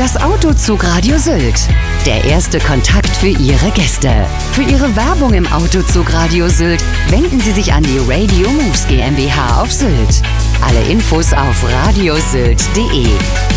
Das Autozugradio Sylt. Der erste Kontakt für Ihre Gäste. Für Ihre Werbung im Autozugradio Sylt wenden Sie sich an die Radio Moves GmbH auf Sylt. Alle Infos auf radiosylt.de.